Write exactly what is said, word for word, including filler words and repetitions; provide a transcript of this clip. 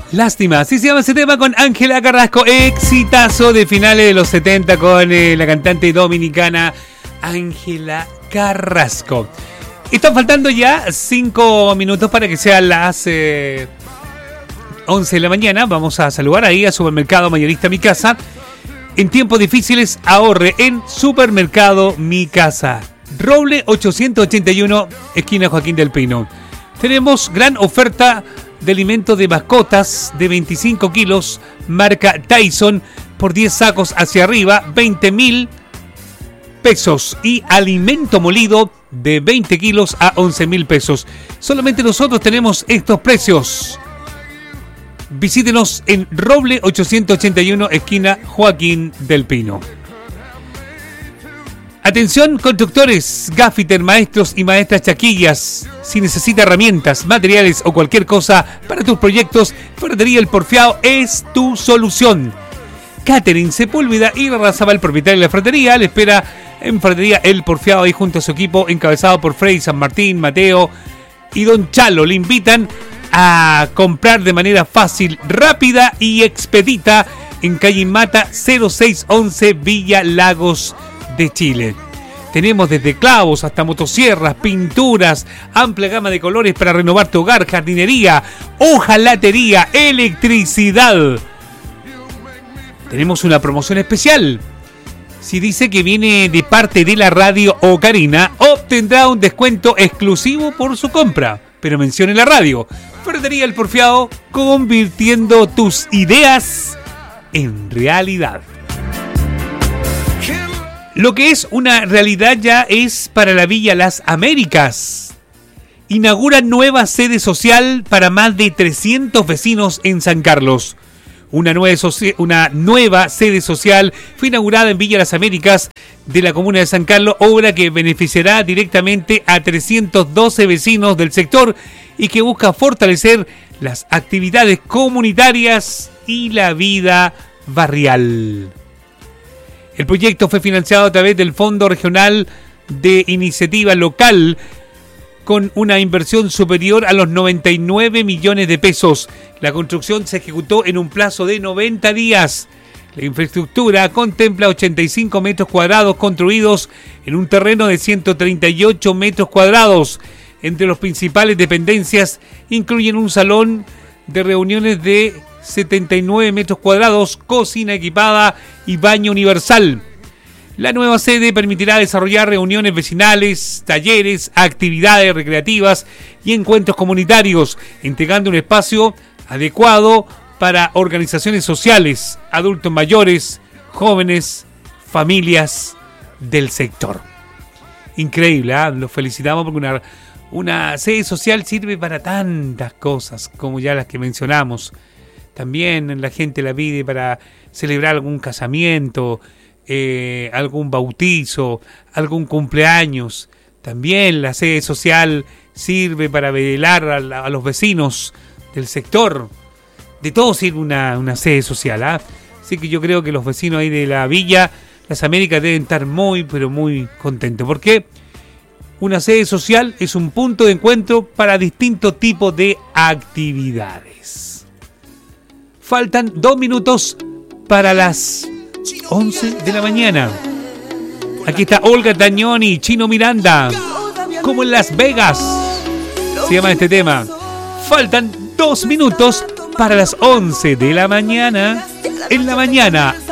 Lástima, así se llama ese tema con Ángela Carrasco, exitazo de finales de los setenta con eh, la cantante dominicana Ángela Carrasco. Están faltando ya cinco minutos para que sean las eh, once de la mañana. Vamos a saludar ahí a Supermercado Mayorista Mi Casa. En tiempos difíciles, ahorre en Supermercado Mi Casa. Roble ochocientos ochenta y uno, esquina Joaquín del Pino. Tenemos gran oferta de alimentos de mascotas de veinticinco kilos, marca Tyson, por diez sacos hacia arriba, veinte mil pesos. Y alimento molido de veinte kilos a once mil pesos. Solamente nosotros tenemos estos precios. Visítenos en Roble ochocientos ochenta y uno, esquina Joaquín del Pino. Atención constructores, gaffiter, maestros y maestras chaquillas. Si necesita herramientas, materiales o cualquier cosa para tus proyectos, Ferretería El Porfiado es tu solución. Catherine Sepúlveda y Razaba, el propietario de la ferretería, le espera en Ferretería El Porfiado ahí junto a su equipo encabezado por Freddy San Martín, Mateo y Don Chalo. Le invitan a comprar de manera fácil, rápida y expedita en calle Mata cero seis once, Villa Lagos de Chile. Tenemos desde clavos hasta motosierras, pinturas, amplia gama de colores para renovar tu hogar, jardinería, hojalatería, electricidad. Tenemos una promoción especial. Si dice que viene de parte de la radio Ocarina, obtendrá un descuento exclusivo por su compra. Pero mencione la radio. Ferretería El Porfiado, convirtiendo tus ideas en realidad. Lo que es una realidad ya es para la Villa Las Américas. Inaugura nueva sede social para más de trescientos vecinos en San Carlos. Una nueva, soci- una nueva sede social fue inaugurada en Villa Las Américas de la comuna de San Carlos, obra que beneficiará directamente a trescientos doce vecinos del sector y que busca fortalecer las actividades comunitarias y la vida barrial. El proyecto fue financiado a través del Fondo Regional de Iniciativa Local con una inversión superior a los noventa y nueve millones de pesos. La construcción se ejecutó en un plazo de noventa días. La infraestructura contempla ochenta y cinco metros cuadrados construidos en un terreno de ciento treinta y ocho metros cuadrados. Entre las principales dependencias incluyen un salón de reuniones de setenta y nueve metros cuadrados, cocina equipada y baño universal. La nueva sede permitirá desarrollar reuniones vecinales, talleres, actividades recreativas y encuentros comunitarios, entregando un espacio adecuado para organizaciones sociales, adultos mayores, jóvenes, familias del sector. Increíble, ¿eh? Los felicitamos porque una, una sede social sirve para tantas cosas como ya las que mencionamos. También la gente la pide para celebrar algún casamiento, eh, algún bautizo, algún cumpleaños. También la sede social sirve para velar a, la, a los vecinos del sector. De todo sirve una, una sede social, ¿ah? Así que yo creo que los vecinos ahí de la Villa Las Américas deben estar muy, pero muy contentos. Porque una sede social es un punto de encuentro para distintos tipos de actividades. Faltan dos minutos para las once de la mañana. Aquí está Olga Tagnoni, Chino Miranda, como en Las Vegas. Se llama este tema. Faltan dos minutos para las once de la mañana. En la mañana